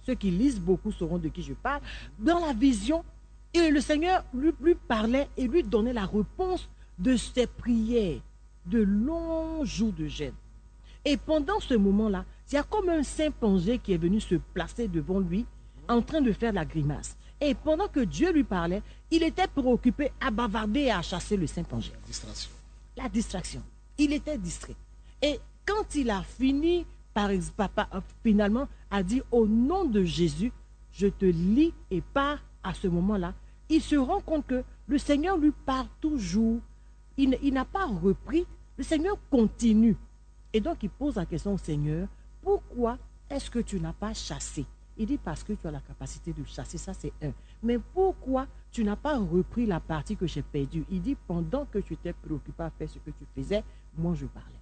Ceux qui lisent beaucoup sauront de qui je parle. Dans la vision, et le Seigneur lui parlait et lui donnait la réponse de ses prières, de longs jours de jeûne. Et pendant ce moment-là, il y a comme un chimpanzé qui est venu se placer devant lui en train de faire la grimace. Et pendant que Dieu lui parlait, il était préoccupé à bavarder et à chasser le chimpanzé. Distraction. La distraction. Il était distrait. Et quand il a fini, finalement, a dit au nom de Jésus, je te lis et pars à ce moment-là, il se rend compte que le Seigneur lui parle toujours. Il n'a pas repris. Le Seigneur continue. Et donc, il pose la question au Seigneur, pourquoi est-ce que tu n'as pas chassé? Il dit, parce que tu as la capacité de chasser, ça c'est un. Mais pourquoi tu n'as pas repris la partie que j'ai perdue? Il dit, pendant que tu t'es préoccupé à faire ce que tu faisais, moi je parlais.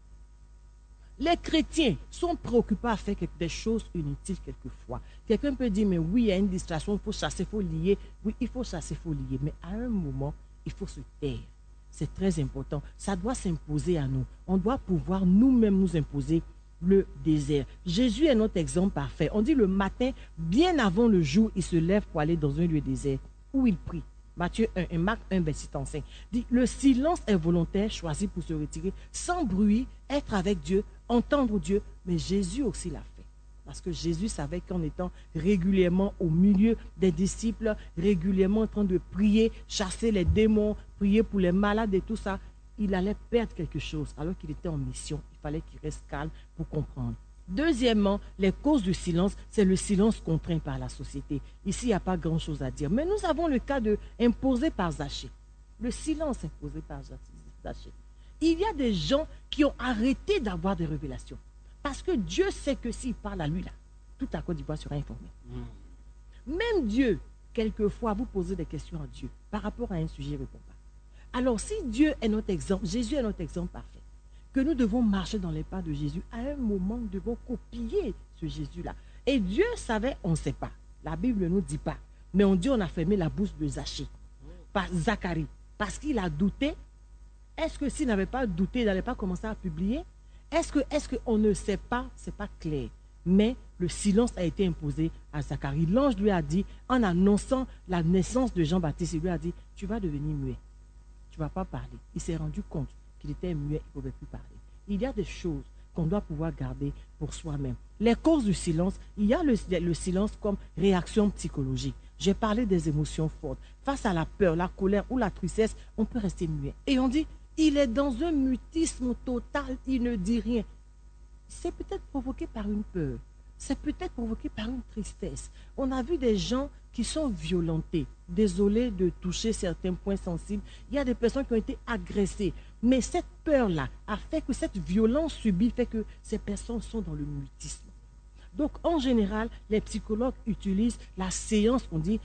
Les chrétiens sont préoccupés à faire des choses inutiles quelquefois. Quelqu'un peut dire, mais oui, il y a une distraction, il faut chasser, il faut lier. Oui, il faut chasser, il faut lier. Mais à un moment, il faut se taire. C'est très important. Ça doit s'imposer à nous. On doit pouvoir nous-mêmes nous imposer le désert. Jésus est notre exemple parfait. On dit le matin, bien avant le jour, il se lève pour aller dans un lieu désert où il prie. Matthieu 1 et Marc 1, verset 5. Dit, le silence est volontaire, choisi pour se retirer, sans bruit, être avec Dieu, entendre Dieu. Mais Jésus aussi l'a fait. Parce que Jésus savait qu'en étant régulièrement au milieu des disciples, régulièrement en train de prier, chasser les démons, prier pour les malades et tout ça, il allait perdre quelque chose alors qu'il était en mission. Il fallait qu'il reste calme pour comprendre. Deuxièmement, les causes du silence, c'est le silence contraint par la société. Ici, il n'y a pas grand-chose à dire. Mais nous avons le cas imposé par Zachée. Le silence imposé par Zachée. Il y a des gens qui ont arrêté d'avoir des révélations. Parce que Dieu sait que s'il parle à lui, là, tout à Côte d'Ivoire sera informé. Même Dieu, quelquefois, vous posez des questions à Dieu par rapport à un sujet, il ne répond pas. Alors, si Dieu est notre exemple, Jésus est notre exemple parfait, que nous devons marcher dans les pas de Jésus, à un moment, nous devons copier ce Jésus-là. Et Dieu savait, on ne sait pas. La Bible ne nous dit pas. Mais on dit on a fermé la bouche de Zachée, par Zacharie, parce qu'il a douté. Est-ce que s'il n'avait pas douté, il n'allait pas commencer à publier? Est-ce qu'on ne sait pas? Ce n'est pas clair. Mais le silence a été imposé à Zacharie. L'ange lui a dit, en annonçant la naissance de Jean-Baptiste, il lui a dit, tu vas devenir muet. Tu ne vas pas parler. Il s'est rendu compte qu'il était muet, il ne pouvait plus parler. Il y a des choses qu'on doit pouvoir garder pour soi-même. Les causes du silence, il y a le silence comme réaction psychologique. J'ai parlé des émotions fortes. Face à la peur, la colère ou la tristesse, on peut rester muet. Et on dit, il est dans un mutisme total, il ne dit rien. C'est peut-être provoqué par une peur. C'est peut-être provoqué par une tristesse. On a vu des gens qui sont violentés. Désolé de toucher certains points sensibles. Il y a des personnes qui ont été agressées. Mais cette peur-là a fait que cette violence subie fait que ces personnes sont dans le mutisme. Donc, en général, les psychologues utilisent la séance, on dit,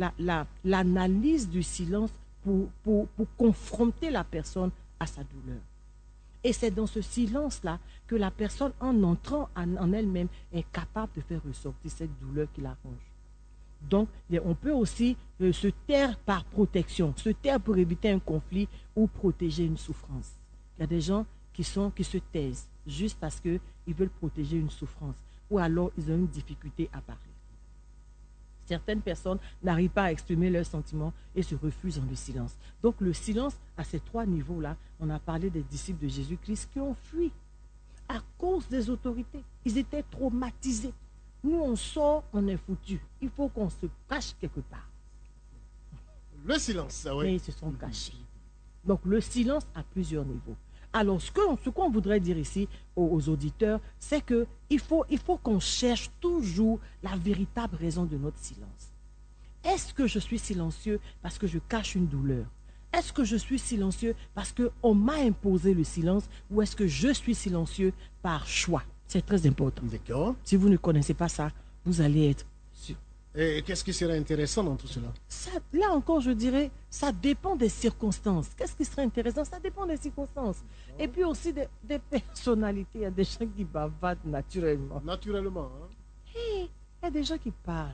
l'analyse du silence pour confronter la personne à sa douleur. Et c'est dans ce silence-là que la personne, en entrant en elle-même, est capable de faire ressortir cette douleur qui l'arrange. Donc, on peut aussi se taire par protection, se taire pour éviter un conflit ou protéger une souffrance. Il y a des gens qui se taisent juste parce qu'ils veulent protéger une souffrance ou alors ils ont une difficulté à parler. Certaines personnes n'arrivent pas à exprimer leurs sentiments et se refusent dans le silence. Donc le silence, à ces trois niveaux-là, on a parlé des disciples de Jésus-Christ qui ont fui à cause des autorités. Ils étaient traumatisés. Nous, on sort, on est foutu. Il faut qu'on se cache quelque part. Le silence, oui. Mais ils se sont cachés. Donc le silence à plusieurs niveaux. Alors, ce qu'on voudrait dire ici aux auditeurs, c'est qu'il faut qu'on cherche toujours la véritable raison de notre silence. Est-ce que je suis silencieux parce que je cache une douleur? Est-ce que je suis silencieux parce qu'on m'a imposé le silence ou est-ce que je suis silencieux par choix? C'est très important. D'accord. Si vous ne connaissez pas ça, vous allez être sûr. Et qu'est-ce qui serait intéressant dans tout cela? Là encore, je dirais, ça dépend des circonstances. Qu'est-ce qui serait intéressant? Ça dépend des circonstances. Et puis aussi des personnalités. Il y a des gens qui bavardent naturellement. Naturellement. Hein? Hey, il y a des gens qui parlent.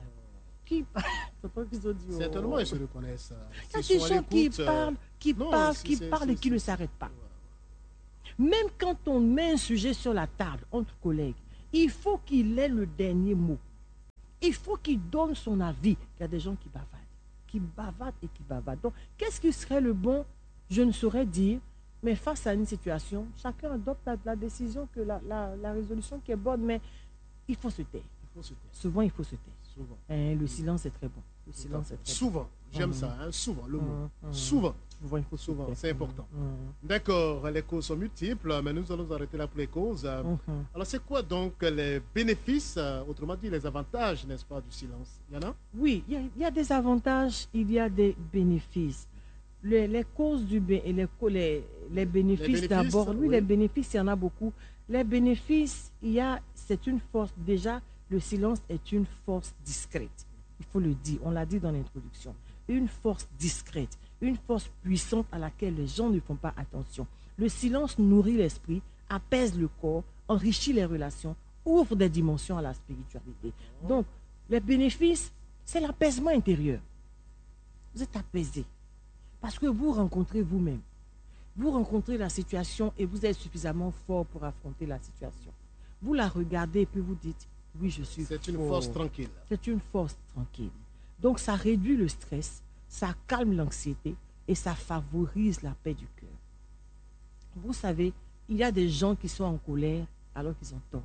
Certainement, ils se reconnaissent. Il y a des gens qui parlent et qui ne s'arrêtent pas. Même quand on met un sujet sur la table entre collègues, il faut qu'il ait le dernier mot. Il faut qu'il donne son avis. Il y a des gens qui bavardent et qui bavardent. Donc, qu'est-ce qui serait le bon? Je ne saurais dire, mais face à une situation, chacun adopte la décision, la résolution qui est bonne, mais il faut se taire. Il faut se taire. Souvent, il faut se taire. Souvent. Le silence est très bon. Le silence est très Souvent. J'aime ça, hein, souvent, le mot. Souvent. Souvent, il faut se Souvent, taire. c'est important. D'accord, les causes sont multiples, mais nous allons arrêter là pour les causes. Alors, c'est quoi donc les bénéfices, autrement dit les avantages, n'est-ce pas, du silence? Il y en a? Oui, il y a des avantages, il y a des bénéfices. Les causes et les bénéfices d'abord. Oui, les bénéfices, il y en a beaucoup. Les bénéfices, c'est une force. Déjà, le silence est une force discrète. Il faut le dire, on l'a dit dans l'introduction. Une force discrète, une force puissante à laquelle les gens ne font pas attention. Le silence nourrit l'esprit, apaise le corps, enrichit les relations, ouvre des dimensions à la spiritualité. Donc, les bénéfices, c'est l'apaisement intérieur. Vous êtes apaisé parce que vous rencontrez vous-même. Vous rencontrez la situation et vous êtes suffisamment fort pour affronter la situation. Vous la regardez et puis vous dites, oui, je suis fort. C'est une force tranquille. C'est une force tranquille. Donc, ça réduit le stress, ça calme l'anxiété et ça favorise la paix du cœur. Vous savez, il y a des gens qui sont en colère alors qu'ils ont tort.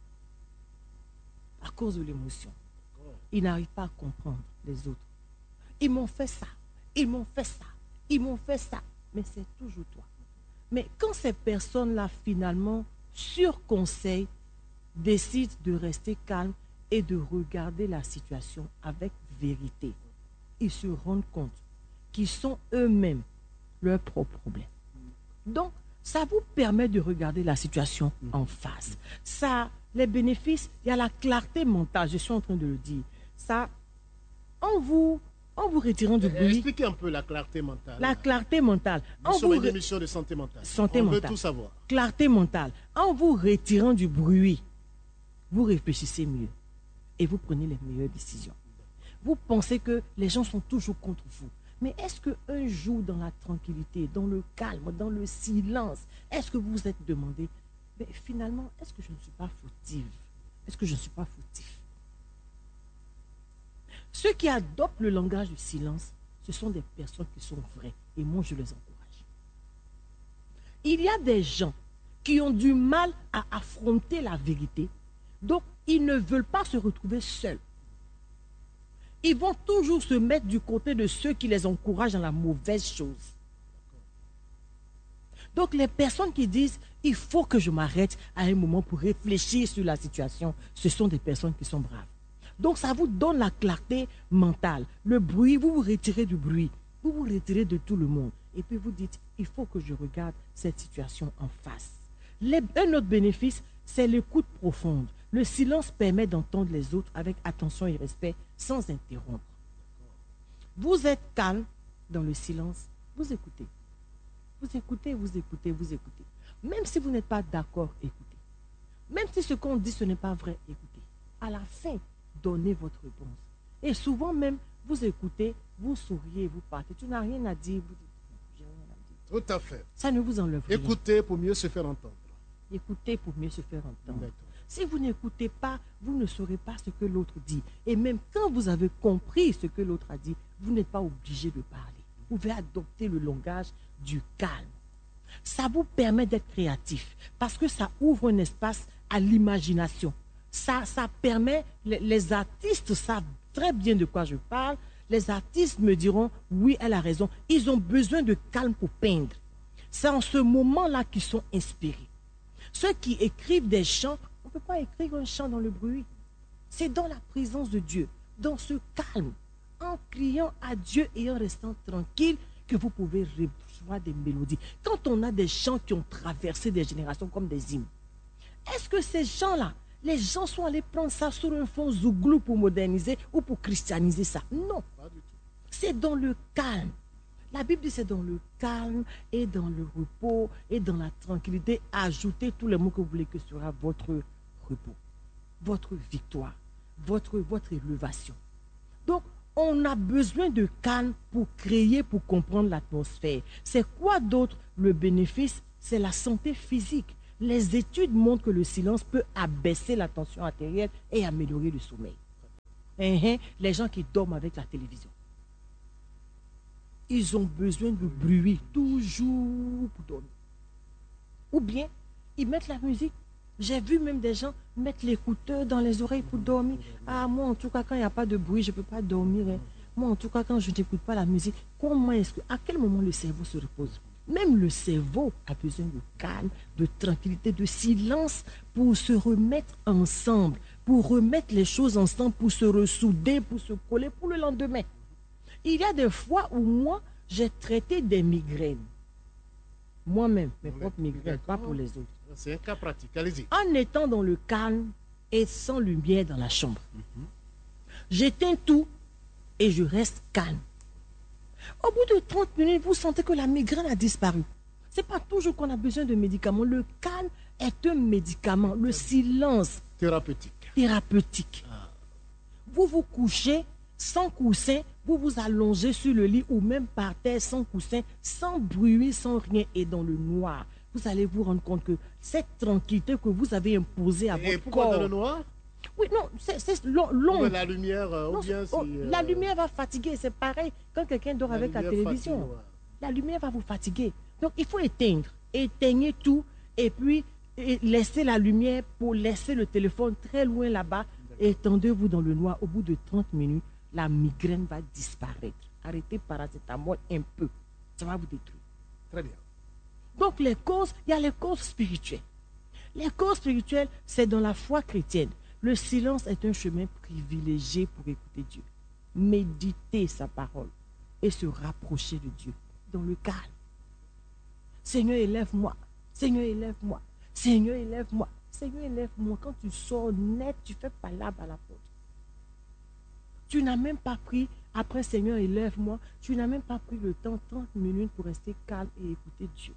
À cause de l'émotion. Ils n'arrivent pas à comprendre les autres. Ils m'ont fait ça, ils m'ont fait ça, ils m'ont fait ça. Mais c'est toujours toi. Mais quand ces personnes-là, finalement, sur conseil, décident de rester calmes et de regarder la situation avec vérité, ils se rendent compte qu'ils sont eux-mêmes leur propre problème. Donc, ça vous permet de regarder la situation en face. Ça, les bénéfices, il y a la clarté mentale, je suis en train de le dire. Ça, en vous retirant du bruit. Expliquez un peu la clarté mentale. La clarté mentale. Nous sommes une émission de santé mentale. Santé On mentale. veut tout savoir. Clarté mentale. En vous retirant du bruit, vous réfléchissez mieux et vous prenez les meilleures décisions. Vous pensez que les gens sont toujours contre vous. Mais est-ce qu'un jour, dans la tranquillité, dans le calme, dans le silence, est-ce que vous vous êtes demandé, mais finalement, est-ce que je ne suis pas fautive? Est-ce que je ne suis pas fautif? Ceux qui adoptent le langage du silence, ce sont des personnes qui sont vraies. Et moi, je les encourage. Il y a des gens qui ont du mal à affronter la vérité. Donc, ils ne veulent pas se retrouver seuls. Ils vont toujours se mettre du côté de ceux qui les encouragent dans la mauvaise chose. Donc, les personnes qui disent, il faut que je m'arrête à un moment pour réfléchir sur la situation, ce sont des personnes qui sont braves. Donc, ça vous donne la clarté mentale. Le bruit, vous vous retirez du bruit. Vous vous retirez de tout le monde. Et puis, vous dites, il faut que je regarde cette situation en face. Un autre bénéfice, c'est l'écoute profonde. Le silence permet d'entendre les autres avec attention et respect sans interrompre. Vous êtes calme dans le silence, vous écoutez. Vous écoutez, vous écoutez, vous écoutez. Même si vous n'êtes pas d'accord, écoutez. Même si ce qu'on dit, ce n'est pas vrai, écoutez. À la fin, donnez votre réponse. Et souvent même, vous écoutez, vous souriez, vous partez. Tu n'as rien à dire, vous dites, j'ai rien à dire. Tout à fait. Ça ne vous enlève rien. Écoutez pour mieux se faire entendre. Écoutez pour mieux se faire entendre. D'accord. Si vous n'écoutez pas, vous ne saurez pas ce que l'autre dit. Et même quand vous avez compris ce que l'autre a dit, vous n'êtes pas obligé de parler. Vous pouvez adopter le langage du calme. Ça vous permet d'être créatif parce que ça ouvre un espace à l'imagination. Ça permet, les artistes savent très bien de quoi je parle. Les artistes me diront, oui, elle a raison. Ils ont besoin de calme pour peindre. C'est en ce moment-là qu'ils sont inspirés. Ceux qui écrivent des chants, on ne peut pas écrire un chant dans le bruit. C'est dans la présence de Dieu, dans ce calme, en criant à Dieu et en restant tranquille, que vous pouvez recevoir des mélodies. Quand on a des chants qui ont traversé des générations comme des hymnes, est-ce que ces chants-là, les gens sont allés prendre ça sur un fond zouglou pour moderniser ou pour christianiser ça? Non. Pas du tout. C'est dans le calme. La Bible dit c'est dans le calme et dans le repos et dans la tranquillité. Ajoutez tous les mots que vous voulez que sera votre repos, votre victoire, votre élévation. Donc, on a besoin de calme pour créer, pour comprendre l'atmosphère. C'est quoi d'autre le bénéfice? C'est la santé physique. Les études montrent que le silence peut abaisser la tension artérielle et améliorer le sommeil. Les gens qui dorment avec la télévision. Ils ont besoin de bruit toujours pour dormir. Ou bien, ils mettent la musique. J'ai vu même des gens mettre l'écouteur dans les oreilles pour dormir. Ah, moi, en tout cas, quand il n'y a pas de bruit, je ne peux pas dormir. Moi, en tout cas, quand je n'écoute pas la musique, à quel moment le cerveau se repose? Même le cerveau a besoin de calme, de tranquillité, de silence pour se remettre ensemble, pour remettre les choses ensemble, pour se ressouder, pour se coller pour le lendemain. Il y a des fois où moi, j'ai traité des migraines. Moi-même, mes propres migraines, pas pour les autres. C'est un cas pratique, allez-y. En étant dans le calme et sans lumière dans la chambre. J'éteins tout et je reste calme. Au bout de 30 minutes, vous sentez que la migraine a disparu. Ce n'est pas toujours qu'on a besoin de médicaments. Le calme est un médicament. Le silence. Thérapeutique. Vous vous couchez sans coussin, vous vous allongez sur le lit ou même par terre sans coussin, sans bruit, sans rien et dans le noir. Vous allez vous rendre compte que cette tranquillité que vous avez imposée à votre corps... dans le noir? Oui, non, c'est long. La lumière, non, ou bien la lumière va fatiguer, c'est pareil quand quelqu'un dort avec la télévision. Fatigue, ouais. La lumière va vous fatiguer. Donc, il faut éteindre. Éteignez tout et puis laissez la lumière pour laisser le téléphone très loin là-bas. Étendez-vous dans le noir. Au bout de 30 minutes, la migraine va disparaître. Arrêtez paracétamol un peu. Ça va vous détruire. Très bien. Donc, il y a les causes spirituelles. Les causes spirituelles, c'est dans la foi chrétienne. Le silence est un chemin privilégié pour écouter Dieu. Méditer sa parole et se rapprocher de Dieu dans le calme. Seigneur, élève-moi. Seigneur, élève-moi. Seigneur, élève-moi. Seigneur, élève-moi. Quand tu sors net, tu fais palabre à la porte. Tu n'as même pas pris, après Seigneur, élève-moi, tu n'as même pas pris le temps, 30 minutes pour rester calme et écouter Dieu.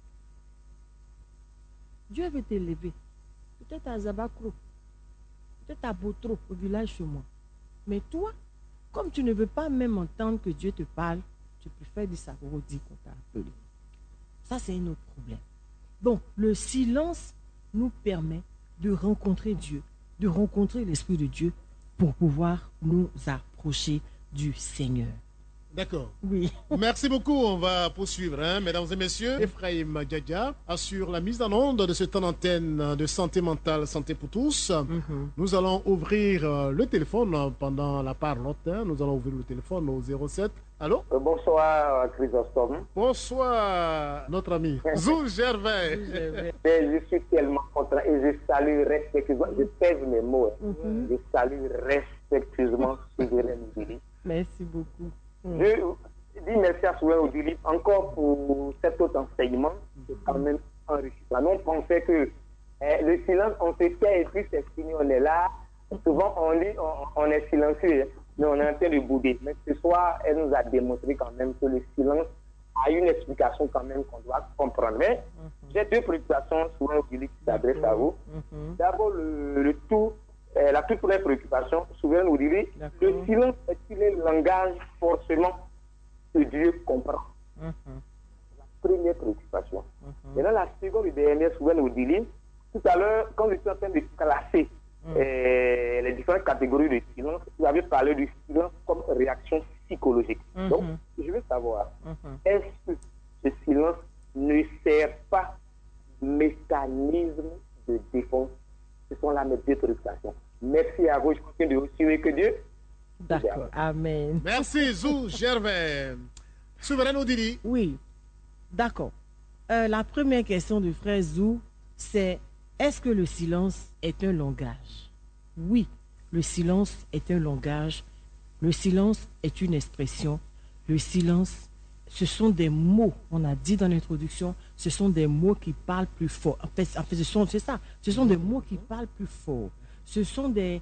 Dieu veut t'élever. Peut-être à Zabakro, peut-être à Botro, au village chez moi. Mais toi, comme tu ne veux pas même entendre que Dieu te parle, tu préfères dire ça pour dire qu'on t'a appelé. Ça, c'est un autre problème. Donc, le silence nous permet de rencontrer Dieu, de rencontrer l'Esprit de Dieu pour pouvoir nous approcher du Seigneur. D'accord. Oui. Merci beaucoup. On va poursuivre, mesdames et messieurs. Ephraim Djadja assure la mise en onde de ce temps d'antenne de santé mentale, santé pour tous. Nous allons ouvrir le téléphone pendant la parlotte. Nous allons ouvrir le téléphone au 07. Allô? Bonsoir, Chrysostome. Bonsoir, notre ami Zou Gervais. Je suis tellement content et je salue respectueusement, je pèse mes mots, je salue respectueusement Souverain Oudili. Merci beaucoup. Je dis merci à Souverain Oudili encore pour cet autre enseignement, c'est quand même enrichissant. On pensait que le silence, on se tait et puis c'est fini, on est là. Souvent, on lit, on est silencieux, mais on est en train de bouder. Mais ce soir, elle nous a démontré quand même que le silence a une explication quand même qu'on doit comprendre. Mais j'ai deux préoccupations souvent qui s'adressent à vous. D'abord, la toute première préoccupation, souvent nous dirait, le silence est-il un langage forcément que Dieu comprend? La première préoccupation. Maintenant, la seconde et dernière, souvent nous dirait, tout à l'heure, quand je suis en train de classer les différentes catégories de silence, vous avez parlé du silence comme réaction psychologique. Donc, je veux savoir, est-ce que ce silence ne sert pas de mécanisme de défense? Ce sont là mes deux préoccupations. Merci à vous, je continue de vous suivre, que Dieu. D'accord, amen. Merci Zou Gervais. Souverain Oudili. Oui, d'accord. La première question du frère Zou, c'est: est-ce que le silence est un langage? Oui, le silence est un langage. Le silence est une expression. Le silence, ce sont des mots. On a dit dans l'introduction, ce sont des mots qui parlent plus fort. En fait, c'est ça. Ce sont des mots qui parlent plus fort. Ce sont des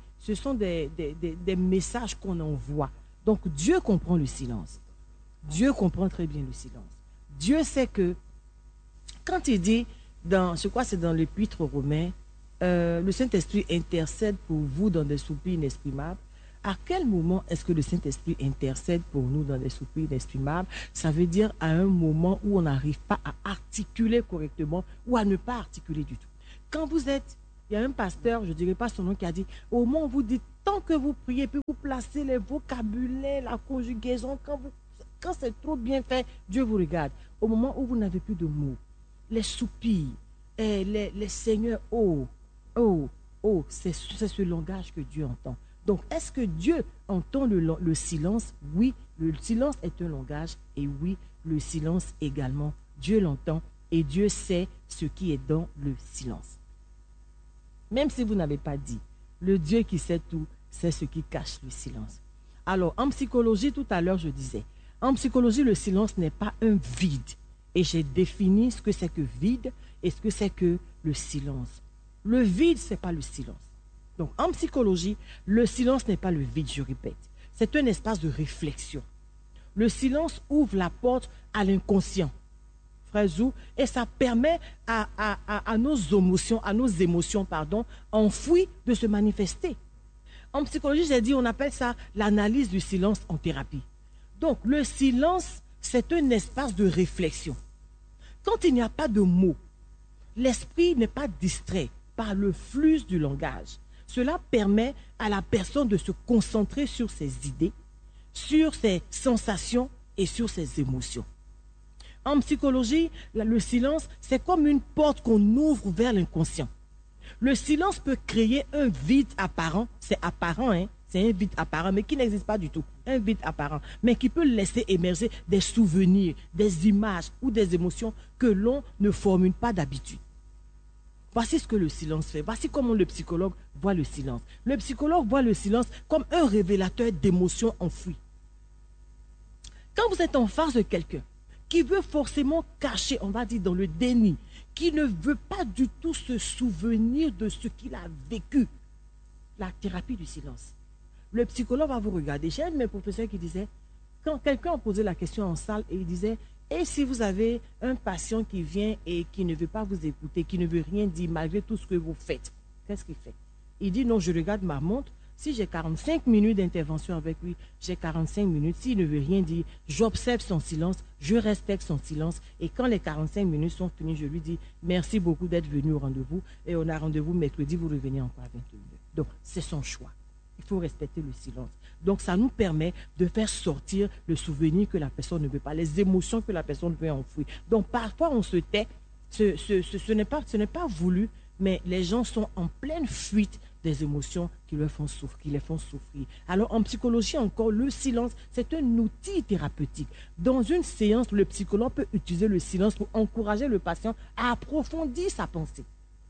messages qu'on envoie. Donc, Dieu comprend le silence. Dieu comprend très bien le silence. Dieu sait que, quand il dit, je crois que c'est dans l'Épître aux Romains, le Saint-Esprit intercède pour vous dans des soupirs inexprimables. À quel moment est-ce que le Saint-Esprit intercède pour nous dans des soupirs inexprimables? Ça veut dire à un moment où on n'arrive pas à articuler correctement ou à ne pas articuler du tout. Quand vous êtes, il y a un pasteur, je ne dirais pas son nom, qui a dit, au moment où vous dites tant que vous priez, puis vous placez les vocabulaires, la conjugaison, quand c'est trop bien fait, Dieu vous regarde. Au moment où vous n'avez plus de mots, les soupirs, les seigneurs, c'est ce langage que Dieu entend. Donc, est-ce que Dieu entend le silence? Oui, le silence est un langage, et oui, le silence également, Dieu l'entend, et Dieu sait ce qui est dans le silence. Même si vous n'avez pas dit, le Dieu qui sait tout, c'est ce qui cache le silence. Alors, en psychologie, tout à l'heure, je disais, en psychologie, le silence n'est pas un vide. Et j'ai défini ce que c'est que vide et ce que c'est que le silence. Le vide, ce n'est pas le silence. Donc, en psychologie, le silence n'est pas le vide, je répète. C'est un espace de réflexion. Le silence ouvre la porte à l'inconscient, frère Zou, et ça permet à nos émotions, enfouies de se manifester. En psychologie, j'ai dit, on appelle ça l'analyse du silence en thérapie. Donc, le silence, c'est un espace de réflexion. Quand il n'y a pas de mots, l'esprit n'est pas distrait par le flux du langage. Cela permet à la personne de se concentrer sur ses idées, sur ses sensations et sur ses émotions. En psychologie, le silence, c'est comme une porte qu'on ouvre vers l'inconscient. Le silence peut créer un vide apparent, c'est apparent, hein? C'est un vide apparent, mais qui n'existe pas du tout, un vide apparent, mais qui peut laisser émerger des souvenirs, des images ou des émotions que l'on ne formule pas d'habitude. Voici ce que le silence fait. Voici comment le psychologue voit le silence. Le psychologue voit le silence comme un révélateur d'émotions enfouies. Quand vous êtes en face de quelqu'un qui veut forcément cacher, on va dire dans le déni, qui ne veut pas du tout se souvenir de ce qu'il a vécu, la thérapie du silence. Le psychologue va vous regarder. J'ai un de mes professeurs qui disait, quand quelqu'un a posé la question en salle et il disait, et si vous avez un patient qui vient et qui ne veut pas vous écouter, qui ne veut rien dire malgré tout ce que vous faites, qu'est-ce qu'il fait? Il dit, non, je regarde ma montre. Si j'ai 45 minutes d'intervention avec lui, j'ai 45 minutes. S'il ne veut rien dire, j'observe son silence, je respecte son silence. Et quand les 45 minutes sont finies, je lui dis, merci beaucoup d'être venu au rendez-vous. Et on a rendez-vous mercredi, vous revenez encore à 21 heures. Donc, c'est son choix. Il faut respecter le silence. Donc, ça nous permet de faire sortir le souvenir que la personne ne veut pas, les émotions que la personne veut enfouir. Donc, parfois, on se tait. Ce n'est pas voulu, mais les gens sont en pleine fuite des émotions qui les font souffrir. Alors, en psychologie encore, le silence, c'est un outil thérapeutique. Dans une séance, le psychologue peut utiliser le silence pour encourager le patient à approfondir sa pensée,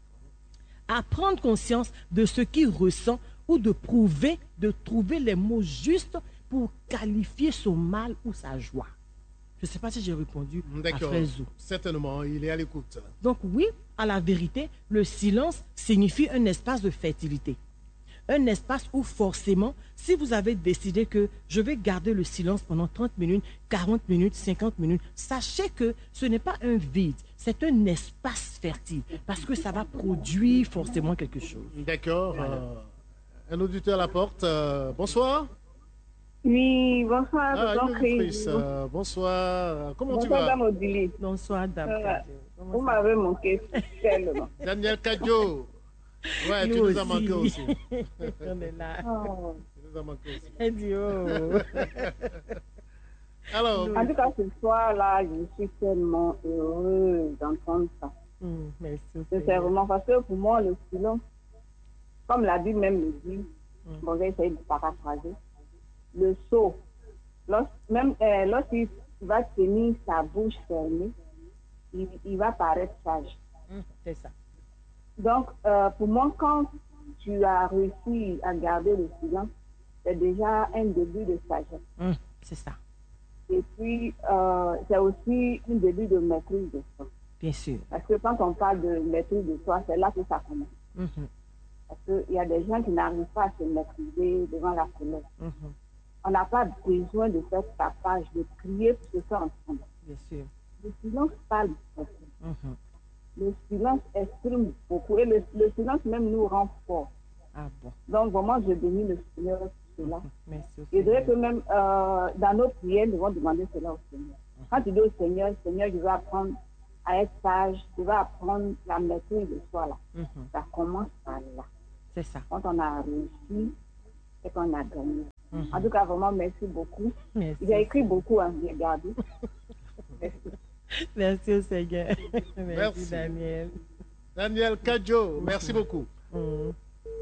à prendre conscience de ce qu'il ressent ou de trouver les mots justes pour qualifier son mal ou sa joie. Je ne sais pas si j'ai répondu à Frère Zou. Certainement, il est à l'écoute. Donc oui, à la vérité, le silence signifie un espace de fertilité. Un espace où forcément, si vous avez décidé que je vais garder le silence pendant 30 minutes, 40 minutes, 50 minutes, sachez que ce n'est pas un vide, c'est un espace fertile parce que ça va produire forcément quelque chose. D'accord. Un auditeur à la porte. Bonsoir. Oui, bonsoir. Bonsoir. Comment tu vas? Bonsoir, Dame. Vous m'avez manqué tellement. Daniel Kadjo. Ouais, tu nous as manqué aussi. On est là. Oh. Tu nous as manqué aussi. Adieu. Alors. En tout cas, ce soir-là, je suis tellement heureuse d'entendre ça. Merci. Sincèrement, parce que pour moi, le silence, comme la Bible même le dit, bon, j'ai essayé de paraphraser, le sot, lorsqu'il va tenir sa bouche fermée, il va paraître sage. C'est ça. Donc, pour moi, quand tu as réussi à garder le silence, c'est déjà un début de sagesse. C'est ça. Et puis, c'est aussi un début de maîtrise de soi. Bien sûr. Parce que quand on parle de maîtrise de soi, c'est là que ça commence. Parce qu'il y a des gens qui n'arrivent pas à se maîtriser devant la colère. On n'a pas besoin de faire tapage, de crier pour se faire entendre. Bien sûr. Le silence parle beaucoup. Le silence exprime beaucoup. Et le silence même nous rend forts. Ah bon. Donc, vraiment, je bénis le Seigneur pour cela. Merci. Je dirais que même dans nos prières, nous devons demander cela au Seigneur. Quand tu dis au Seigneur, Seigneur, je vais apprendre à être sage, je vais apprendre la maîtrise de soi là. Ça commence par là. C'est ça. Quand on a réussi c'est qu'on a gagné. En tout cas, vraiment, merci beaucoup. Merci. J'ai écrit beaucoup, hein, regardez. Merci. Merci au Seigneur. Merci. Daniel. Daniel Kadjo, merci beaucoup. Mhm.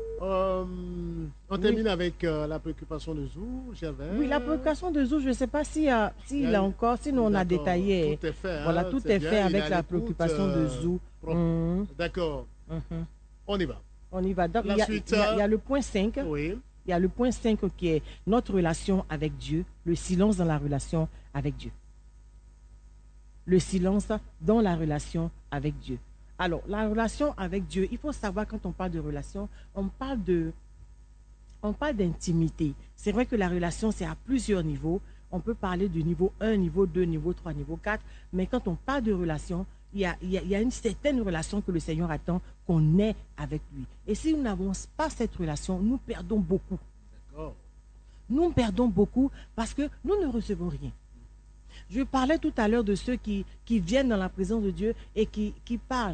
On termine avec la préoccupation de Zou, Gervais. Oui, la préoccupation de Zou, je ne sais pas s'il a encore, sinon on a D'accord, détaillé. Tout est fait. Voilà, hein, tout c'est est bien, fait il avec a la l'écoute, préoccupation de Zou. propre. Mhm. D'accord, Mhm. on y va. On y va. Donc, La il y a- suite, il y a- il y a le point 5. Oui, Il y a le point 5 qui est notre relation avec Dieu, le silence dans la relation avec Dieu. Le silence dans la relation avec Dieu. Alors, la relation avec Dieu, il faut savoir quand on parle de relation, on parle d'intimité. C'est vrai que la relation, c'est à plusieurs niveaux. On peut parler du niveau 1, niveau 2, niveau 3, niveau 4. Mais quand on parle de relation, il y a une certaine relation que le Seigneur attend qu'on ait avec lui. Et si nous n'avons pas cette relation, nous perdons beaucoup. d'accord. Nous perdons beaucoup parce que nous ne recevons rien. Je parlais tout à l'heure de ceux qui viennent dans la présence de Dieu et qui parlent,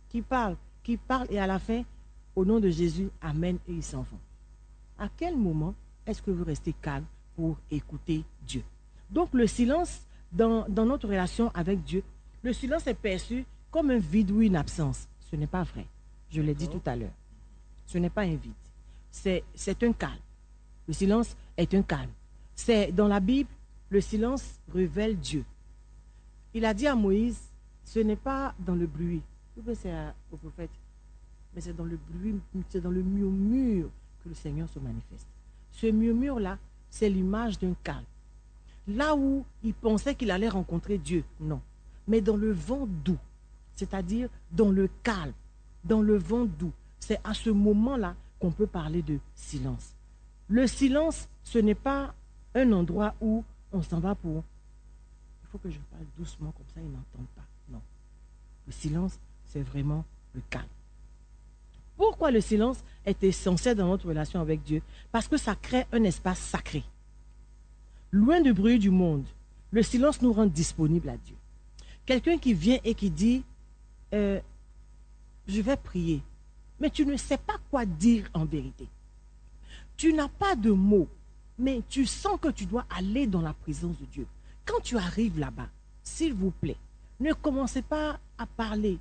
et à la fin, au nom de Jésus, Amen, et ils s'en vont. À quel moment est-ce que vous restez calme pour écouter Dieu? Donc le silence dans notre relation avec Dieu, le silence est perçu comme un vide ou une absence. Ce n'est pas vrai. Je l'ai dit tout à l'heure. Ce n'est pas un vide. C'est un calme. Le silence est un calme. C'est dans la Bible, le silence révèle Dieu. Il a dit à Moïse, ce n'est pas dans le bruit, ou bien c'est au prophète, mais c'est dans le bruit, c'est dans le murmure que le Seigneur se manifeste. Ce murmure-là, c'est l'image d'un calme. Là où il pensait qu'il allait rencontrer Dieu, non. Mais dans le vent doux, c'est-à-dire dans le calme, dans le vent doux, c'est à ce moment-là qu'on peut parler de silence. Le silence, ce n'est pas un endroit où on s'en va pour... Il faut que je parle doucement, comme ça ils n'entendent pas. Non. Le silence, c'est vraiment le calme. Pourquoi le silence est essentiel dans notre relation avec Dieu? Parce que ça crée un espace sacré. Loin du bruit du monde, le silence nous rend disponibles à Dieu. Quelqu'un qui vient et qui dit, je vais prier, mais tu ne sais pas quoi dire en vérité. Tu n'as pas de mots, mais tu sens que tu dois aller dans la présence de Dieu. Quand tu arrives là-bas, s'il vous plaît, ne commencez pas à parler.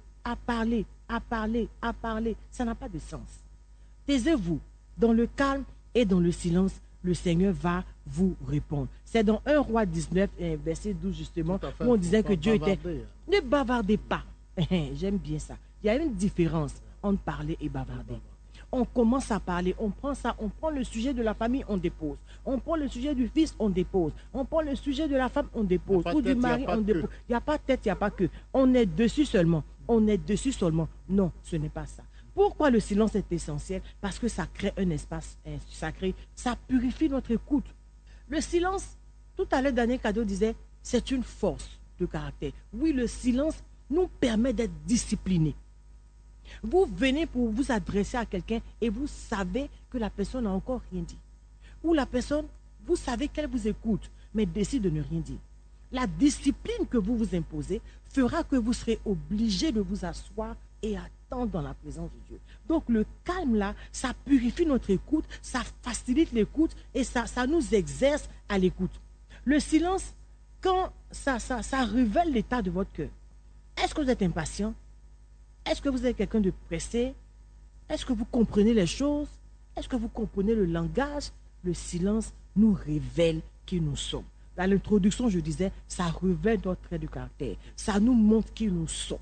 Ça n'a pas de sens. Taisez-vous. Dans le calme et dans le silence, le Seigneur va vous répondre. C'est dans 1 Roi 19, verset 12 justement, Tout à fait, où on disait que Dieu était... bavarder. Ne bavardez pas. J'aime bien ça. Il y a une différence entre parler et bavarder. On commence à parler, on prend ça, on prend le sujet de la famille, on dépose. On prend le sujet du fils, on dépose. On prend le sujet de la femme, on dépose. Y a pas Ou de du tête, mari, y a pas on de dépose. Il n'y a pas de tête, il n'y a pas que. On est dessus seulement. On est dessus seulement. Non, ce n'est pas ça. Pourquoi le silence est essentiel? Parce que ça crée un espace sacré. Ça purifie notre écoute. Le silence, tout à l'heure, Daniel Kadjo disait, c'est une force de caractère. Oui, le silence nous permet d'être disciplinés. Vous venez pour vous adresser à quelqu'un et vous savez que la personne n'a encore rien dit. Ou la personne, vous savez qu'elle vous écoute, mais décide de ne rien dire. La discipline que vous vous imposez fera que vous serez obligé de vous asseoir et attendre dans la présence de Dieu. Donc le calme là, ça purifie notre écoute, ça facilite l'écoute et ça nous exerce à l'écoute. Le silence, quand ça révèle l'état de votre cœur. Est-ce que vous êtes impatient? Est-ce que vous êtes quelqu'un de pressé? Est-ce que vous comprenez les choses? Est-ce que vous comprenez le langage? Le silence nous révèle qui nous sommes. Dans l'introduction, je disais, ça révèle notre trait de caractère. Ça nous montre qui nous sommes.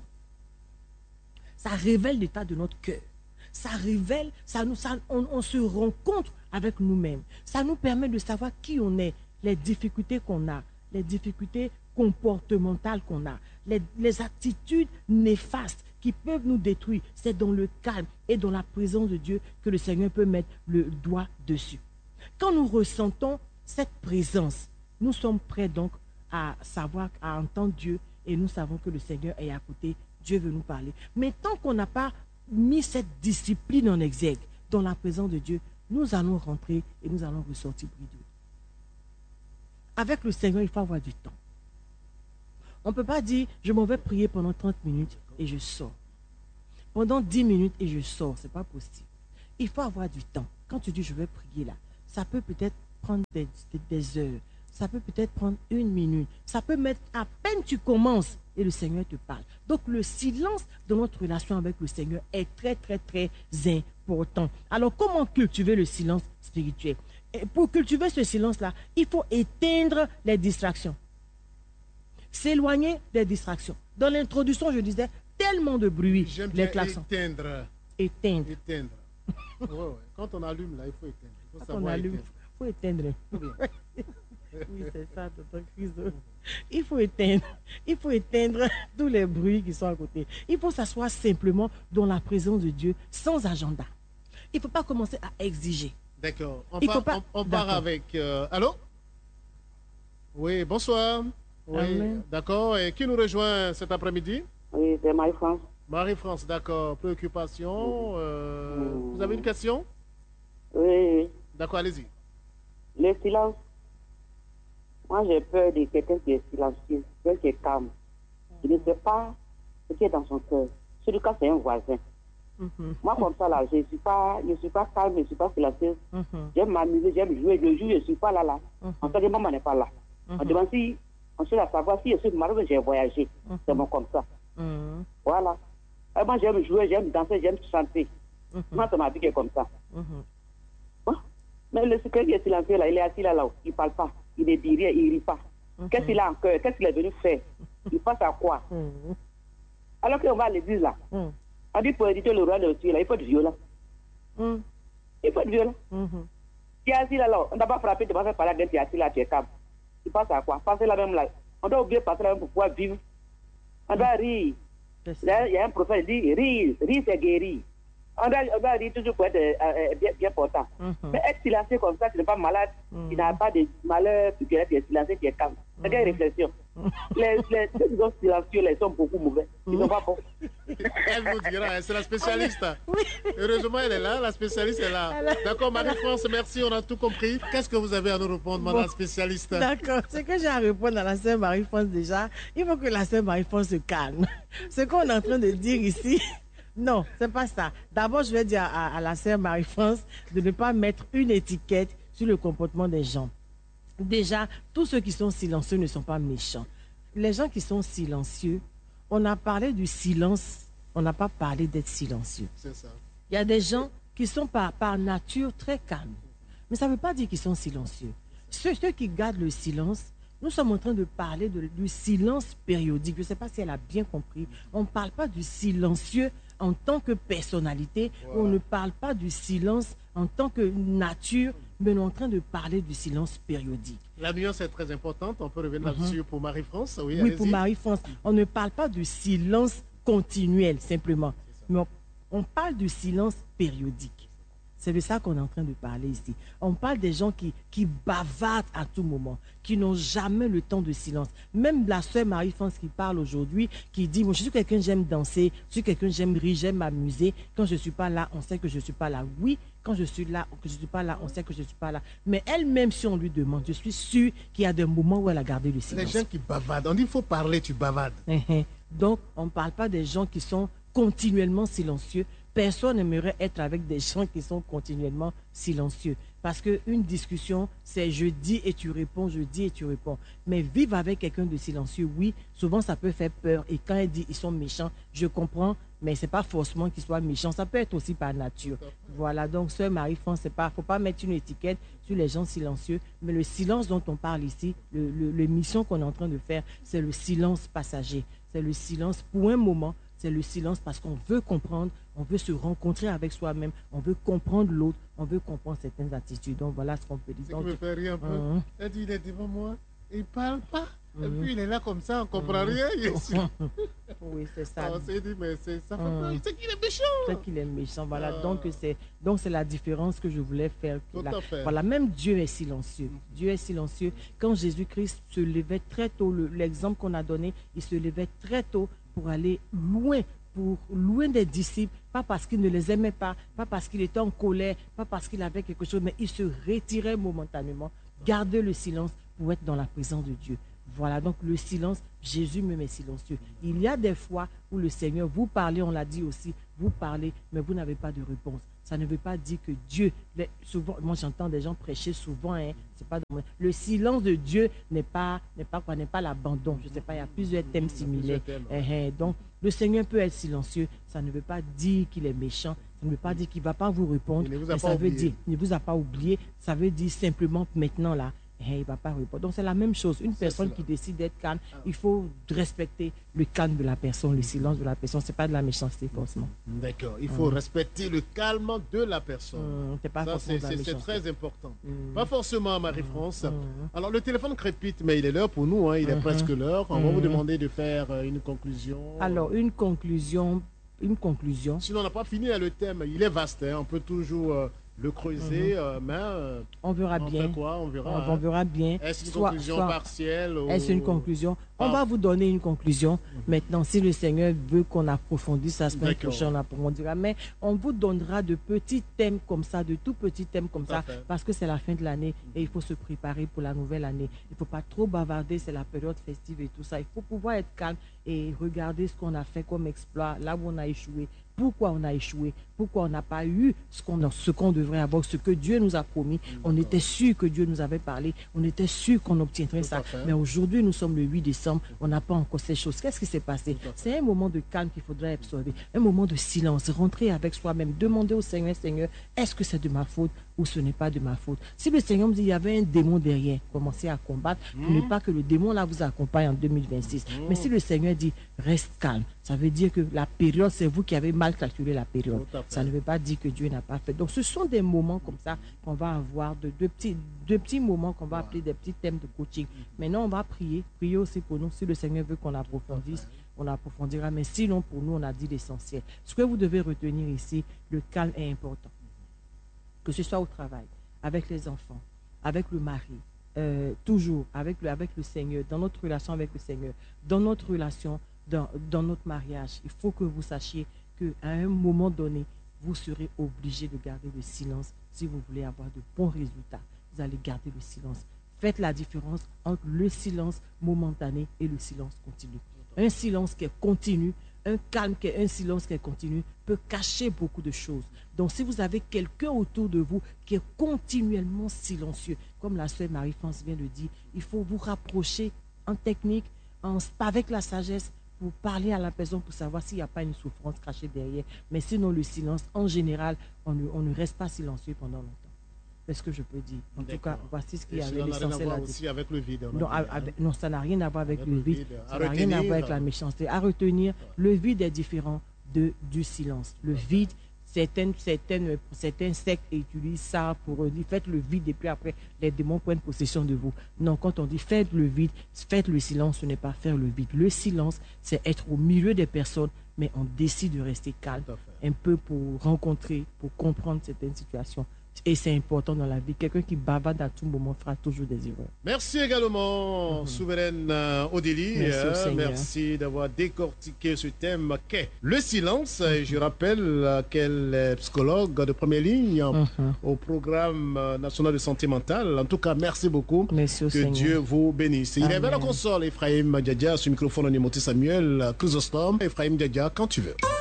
Ça révèle l'état de notre cœur. Ça révèle, on se rencontre avec nous-mêmes. Ça nous permet de savoir qui on est, les difficultés qu'on a, les difficultés comportementales qu'on a, les attitudes néfastes qui peuvent nous détruire. C'est dans le calme et dans la présence de Dieu que le Seigneur peut mettre le doigt dessus. Quand nous ressentons cette présence, nous sommes prêts donc à savoir, à entendre Dieu et nous savons que le Seigneur est à côté. Dieu veut nous parler. Mais tant qu'on n'a pas mis cette discipline en exergue dans la présence de Dieu, nous allons rentrer et nous allons ressortir bridous. Avec le Seigneur, il faut avoir du temps. On ne peut pas dire, je m'en vais prier pendant 30 minutes et je sors. Pendant 10 minutes et je sors. Ce n'est pas possible. Il faut avoir du temps. Quand tu dis, je vais prier là, ça peut peut-être prendre des heures. Ça peut peut-être prendre 1 minute. Ça peut mettre à peine tu commences et le Seigneur te parle. Donc le silence de notre relation avec le Seigneur est très, très, très important. Alors comment cultiver le silence spirituel? Et pour cultiver ce silence-là, il faut éteindre les distractions. S'éloigner des distractions. Dans l'introduction, je disais tellement de bruit, J'aime les bien klaxons. éteindre. Éteindre. Éteindre. Ouais. Quand on allume, là, il faut éteindre. Il faut Quand on savoir allume, éteindre. il faut éteindre. Ou bien. Oui, c'est ça, tonton Christo. Il faut éteindre. Il faut éteindre tous les bruits qui sont à côté. Il faut s'asseoir simplement dans la présence de Dieu, sans agenda. Il ne faut pas commencer à exiger. D'accord. Il faut pas- On part D'accord. avec... allô? Oui, bonsoir. Oui, Amen. d'accord. Et qui nous rejoint cet après-midi? Oui, c'est Marie-France. Marie-France, d'accord. Préoccupation. Vous avez une question? Oui, D'accord, allez-y. le silence. Moi, j'ai peur de quelqu'un qui est silencieux, quelqu'un qui est calme. Il ne sait pas ce qui est dans son cœur. Ce cas, c'est un voisin. Moi, comme ça, là, je ne suis pas calme, je ne suis pas silencieuse. J'aime m'amuser, j'aime jouer. Le jour, je ne suis pas là. En fait, maman n'est pas là. On demande si, on cherche à savoir si je suis mariée, j'ai voyagé. C'est bon comme ça. Voilà. Et moi, j'aime jouer, j'aime danser, j'aime chanter. Moi, c'est ma vie qui est comme ça. Bon. Mais le secret qui est silencieux, là, il est assis là, il ne parle pas. Il ne dit rien, il ne rit pas. Qu'est-ce qu'il a en cœur? Qu'est-ce qu'il est venu faire? Il passe à quoi? Alors qu'on va à l'église, là. On dit pour éditer le roi de Dieu, là, il faut être violent. Il faut être violent. Tu es assis là, on ne t'a pas frappé, tu vas faire parler d'un, tu es assis là, tu es calme. Il passe à quoi? Passer là même là. On doit oublier passer là même pour pouvoir vivre. On doit rire. Il y a un prophète qui dit, rire c'est guérir. On doit rire toujours pour être bien portant. Mais être silencieux comme ça, tu n'es pas malade, tu n'as pas de malheur, tu es silencieux, tu es calme. C'est une réflexion. Les ceux qui sont silencieux, là, ils sont beaucoup mauvais. Ils ne sont pas bons. Elle nous dira, c'est la spécialiste. Heureusement, elle est là, la spécialiste est là. D'accord, Marie-France, merci, on a tout compris. Qu'est-ce que vous avez à nous répondre, madame la spécialiste? D'accord. Ce que j'ai à répondre à la sœur Marie-France déjà, il faut que la sœur Marie-France se calme. Ce qu'on est en train de dire ici, non, c'est pas ça. D'abord, je vais dire à la sœur Marie-France de ne pas mettre une étiquette sur le comportement des gens. Déjà, tous ceux qui sont silencieux ne sont pas méchants. Les gens qui sont silencieux, on a parlé du silence, on n'a pas parlé d'être silencieux. C'est ça. Il y a des gens qui sont par nature très calmes. Mais ça ne veut pas dire qu'ils sont silencieux. Ceux qui gardent le silence, nous sommes en train de parler du silence périodique. Je ne sais pas si elle a bien compris. On ne parle pas du silencieux en tant que personnalité. On ne parle pas du silence en tant que nature, mais on est en train de parler du silence périodique. La nuance est très importante. On peut revenir là-dessus pour Marie-France. Oui, Oui, pour Marie-France. On ne parle pas du silence continuel, simplement. Mais on parle du silence périodique. C'est de ça qu'on est en train de parler ici. On parle des gens qui bavardent à tout moment, qui n'ont jamais le temps de silence. Même la sœur Marie-France qui parle aujourd'hui, qui dit, moi, je suis quelqu'un, j'aime danser, je suis quelqu'un, j'aime rire, j'aime m'amuser. Quand je ne suis pas là, on sait que je ne suis pas là. Oui, quand je suis là, que je ne suis pas là, on sait que je ne suis pas là. Mais elle-même, si on lui demande, je suis sûre qu'il y a des moments où elle a gardé le silence. Les gens qui bavardent. On dit, il faut parler, tu bavardes. Donc, on ne parle pas des gens qui sont continuellement silencieux. Personne n'aimerait être avec des gens qui sont continuellement silencieux. Parce qu'une discussion, c'est je dis et tu réponds, je dis et tu réponds. Mais vivre avec quelqu'un de silencieux, oui, souvent ça peut faire peur. Et quand elle dit ils sont méchants, je comprends, mais ce n'est pas forcément qu'ils soient méchants. Ça peut être aussi par nature. Voilà, donc sœur Marie-France, il ne faut pas mettre une étiquette sur les gens silencieux. Mais le silence dont on parle ici, l'émission qu'on est en train de faire, c'est le silence passager. C'est le silence pour un moment. C'est le silence parce qu'on veut comprendre, on veut se rencontrer avec soi-même, on veut comprendre l'autre, on veut comprendre certaines attitudes. Donc voilà ce qu'on peut dire. Ce qui me fait rire un peu. Elle dit, il est devant moi, il ne parle pas. Et puis il est là comme ça, on ne comprend rien. Oui, c'est ça. On s'est dit, mais ça fait peur. C'est qu'il est méchant. C'est qu'il est méchant, voilà. Donc c'est la différence que je voulais faire. Tout à fait. Voilà, même Dieu est silencieux. Dieu est silencieux. Quand Jésus-Christ se levait très tôt, l'exemple qu'on a donné, il se levait très tôt pour aller loin des disciples, pas parce qu'il ne les aimait pas parce qu'il était en colère, pas parce qu'il avait quelque chose, mais il se retirait momentanément, gardait le silence pour être dans la présence de Dieu. Voilà, donc le silence, Jésus même est silencieux. Il y a des fois où le Seigneur, vous parlez, on l'a dit aussi, vous parlez, mais vous n'avez pas de réponse. ça ne veut pas dire que Dieu, souvent, moi j'entends des gens prêcher souvent, hein, c'est pas le silence de Dieu n'est pas l'abandon. Je sais pas, il y a plusieurs thèmes similaires. Donc le Seigneur peut être silencieux, ça ne veut pas dire qu'il est méchant, ça ne veut pas dire qu'il ne va pas vous répondre, mais ça veut dire il ne vous a pas oublié, ça veut dire simplement que maintenant là, il ne va pas répondre. Donc c'est la même chose. Une personne qui décide d'être calme, il faut respecter le calme de la personne, le silence de la personne. Ce n'est pas de la méchanceté forcément. D'accord. Il faut respecter le calme de la personne. C'est très important. Pas forcément, Marie-France. Alors le téléphone crépite, mais il est l'heure pour nous. Hein. Il est presque l'heure. On va vous demander de faire une conclusion. Alors une conclusion. Sinon on n'a pas fini le thème. Il est vaste. Hein. On peut toujours le creuser, mais on verra bien. Fait quoi? On verra. On verra bien. Est-ce une conclusion partielle ou... Est-ce une conclusion? On va vous donner une conclusion. Maintenant, si le Seigneur veut qu'on approfondisse la semaine prochaine, on approfondira. Mais on vous donnera de petits thèmes comme ça, de tout petits thèmes comme ça, parce que c'est la fin de l'année et il faut se préparer pour la nouvelle année. Il ne faut pas trop bavarder, c'est la période festive et tout ça. Il faut pouvoir être calme et regarder ce qu'on a fait comme exploit, là où on a échoué. Pourquoi on a échoué? Pourquoi on n'a pas eu ce qu'on devrait avoir, ce que Dieu nous a promis? On était sûr que Dieu nous avait parlé, on était sûr qu'on obtiendrait ça. Mais aujourd'hui, nous sommes le 8 décembre, on n'a pas encore ces choses. Qu'est-ce qui s'est passé? C'est un moment de calme qu'il faudrait absorber, un moment de silence, rentrer avec soi-même, demander au Seigneur, Seigneur, est-ce que c'est de ma faute ou ce n'est pas de ma faute? Si le Seigneur me dit il y avait un démon derrière, commencez à combattre, pour ne pas que le démon là vous accompagne en 2026. Mais si le Seigneur dit reste calme, ça veut dire que la période, c'est vous qui avez mal calculé la période. Ça ne veut pas dire que Dieu n'a pas fait. Donc ce sont des moments comme ça qu'on va avoir, de petits moments qu'on va appeler des petits thèmes de coaching. Maintenant, on va prier aussi pour nous. Si le Seigneur veut qu'on approfondisse, on approfondira. Mais sinon, pour nous, on a dit l'essentiel. Ce que vous devez retenir ici, le calme est important. Que ce soit au travail, avec les enfants, avec le mari, toujours avec le Seigneur, dans notre relation avec le Seigneur, dans notre relation, dans notre mariage. Il faut que vous sachiez qu'à un moment donné, vous serez obligé de garder le silence si vous voulez avoir de bons résultats. Vous allez garder le silence. Faites la différence entre le silence momentané et le silence continu. Un silence qui est continu, un calme qui est un silence qui est continu peut cacher beaucoup de choses. Donc si vous avez quelqu'un autour de vous qui est continuellement silencieux, comme la sœur Marie-France vient de dire, il faut vous rapprocher en technique, avec la sagesse, pour parler à la personne pour savoir s'il n'y a pas une souffrance cachée derrière. Mais sinon, le silence, en général, on ne reste pas silencieux pendant longtemps. C'est ce que je peux dire. En tout cas, voici ce qui est l'essentiel. Ça n'a rien à voir aussi avec le vide. Non, ça n'a rien à voir avec le vide. Ça n'a rien à voir avec la méchanceté. À retenir, le vide est différent du silence. Le vide, certains sectes utilisent ça pour dire faites le vide et puis après les démons prennent possession de vous. Non, quand on dit faites le vide, faites le silence, ce n'est pas faire le vide. Le silence, c'est être au milieu des personnes, mais on décide de rester calme un peu pour rencontrer, pour comprendre certaines situations. Et c'est important dans la vie. Quelqu'un qui bavarde à tout moment fera toujours des erreurs. Merci également, Souveraine Odélie. Merci d'avoir décortiqué ce thème qu'est le silence. Je rappelle qu'elle est psychologue de première ligne au programme national de santé mentale. En tout cas, merci beaucoup. Merci que Dieu vous bénisse. Il est vers la console, Ephraim Diadia, sur le microphone Onimoté Samuel Chrysostome. Ephraim Diadia, quand tu veux.